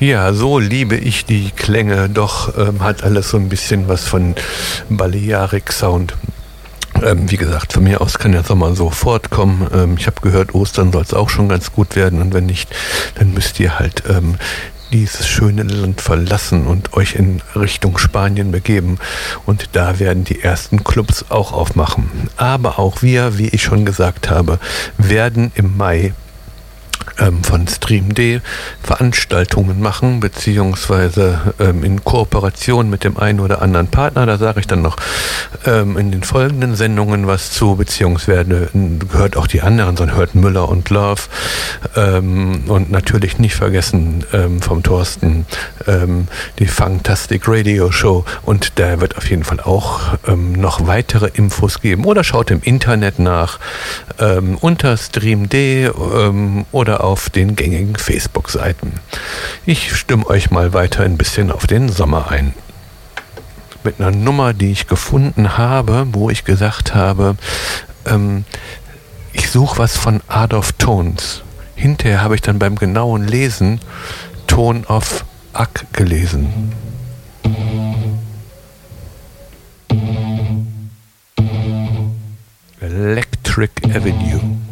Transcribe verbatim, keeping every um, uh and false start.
Ja, so liebe ich die Klänge, doch ähm, hat alles so ein bisschen was von Balearic Sound. Ähm, wie gesagt, von mir aus kann der Sommer sofort kommen. Ähm, ich habe gehört, Ostern soll es auch schon ganz gut werden und wenn nicht, dann müsst ihr halt ähm, dieses schöne Land verlassen und euch in Richtung Spanien begeben. Und da werden die ersten Clubs auch aufmachen. Aber auch wir, wie ich schon gesagt habe, werden im Mai ähm, von StreamD Veranstaltungen machen, beziehungsweise ähm, in Kooperation mit dem einen oder anderen Partner. Da sage ich dann noch ähm, in den folgenden Sendungen was zu, beziehungsweise hört auch die anderen, sondern hört Müller und Love ähm, und natürlich nicht vergessen ähm, vom Thorsten ähm, die Fantastic Radio Show und da wird auf jeden Fall auch ähm, noch weitere Infos geben oder schaut im Internet nach ähm, unter StreamD ähm, oder auf den gängigen Facebook-Seiten. Ich stimme euch mal weiter ein bisschen auf den Sommer ein. Mit einer Nummer, die ich gefunden habe, wo ich gesagt habe, ähm, ich suche was von Art of Tones. Hinterher habe ich dann beim genauen Lesen Tone of Ak gelesen. Electric Avenue.